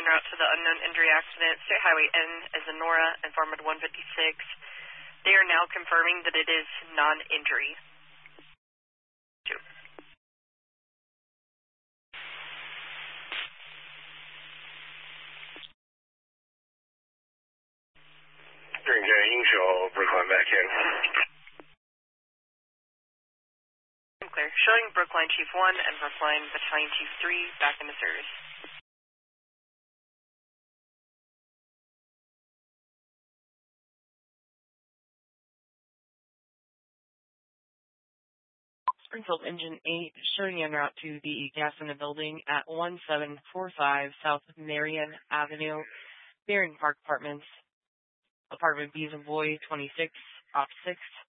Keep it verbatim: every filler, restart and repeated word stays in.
route to the unknown injury accident, State Highway N as in Nora, and Farmwood one fifty-six. They are now confirming that it is non-injury. Two. Green J, you can show Brookline back in. I'm clear. Showing Brookline Chief one and Brookline Battalion Chief three back into service. Springfield Engine eight showing en route to the gas in the building at one seven four five South Marion Avenue, Barron Park Apartments. Apartment B is a boy, twenty-six, op six.